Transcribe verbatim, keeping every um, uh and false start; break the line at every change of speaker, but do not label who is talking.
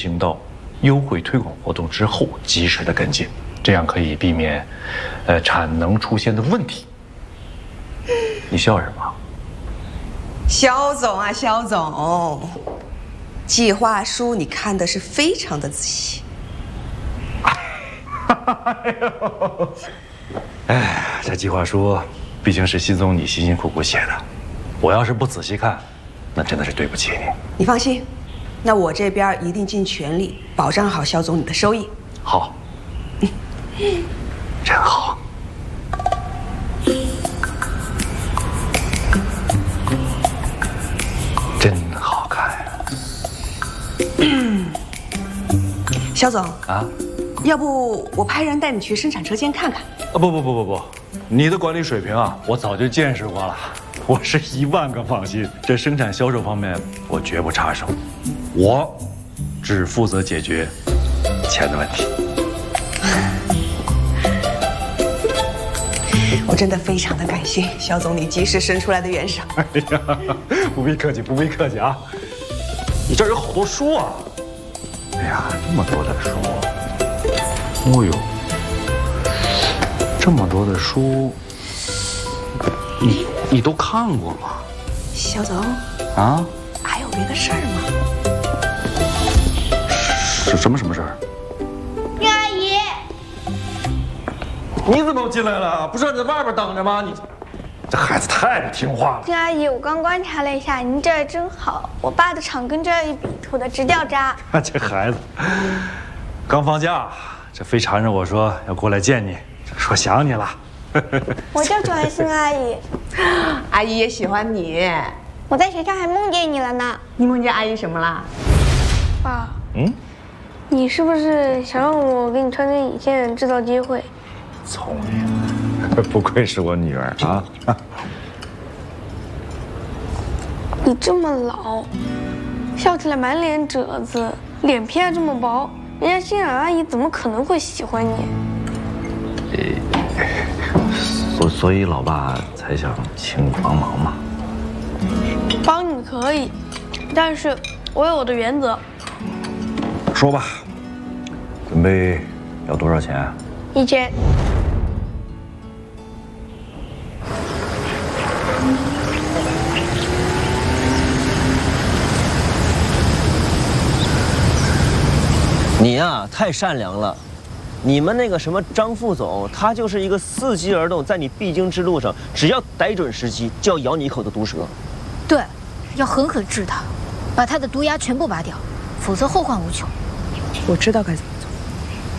行到优惠推广活动之后及时的跟进，这样可以避免呃产能出现的问题。你笑什么？
肖总啊，肖总，计划书你看的是非常的仔细。
哎呦，哎，这计划书毕竟是辛总你辛辛苦苦写的，我要是不仔细看，那真的是对不起你。
你放心，那我这边一定尽全力保障好肖总你的收益。
好，真好。真好看呀！
肖总
啊，
要不我派人带你去生产车间看看？
啊不不不不不，你的管理水平啊，我早就见识过了。我是一万个放心，这生产销售方面我绝不插手，我只负责解决钱的问题。
我真的非常的感谢肖总你及时伸出来的援手。
哎呀，不必客气，不必客气啊！你这儿有好多书啊！哎呀，这么多的书！哦呦，这么多的书，你你都看过吗？
肖总
啊？
还有别的事儿吗？
是什么什么事儿？
丁阿姨，
你怎么进来了？不是让你在外边等着吗？你这孩子太不听话了。
丁阿姨，我刚观察了一下，您这儿真好。我爸的厂跟这儿一比，土的直掉渣。
这孩子刚放假，这非缠着我说要过来见你，说想你了。
我就喜欢星阿姨，
阿姨也喜欢你。
我在学校还梦见你了呢。
你梦见阿姨什么了？
爸，
嗯，
你是不是想让我给你穿针引线制造机会？
聪明，不愧是我女儿啊！
你这么老，笑起来满脸褶子，脸皮还这么薄，人家欣然阿姨怎么可能会喜欢你？
所所以老爸才想请你帮忙嘛。
帮你可以，但是我有我的原则。
说吧，准备要多少钱啊？
一千。
你呀，太善良了。你们那个什么张副总，他就是一个伺机而动，在你必经之路上，只要逮准时机就要咬你一口的毒蛇。
对，要狠狠治他，把他的毒牙全部拔掉，否则后患无穷。
我知道该怎么。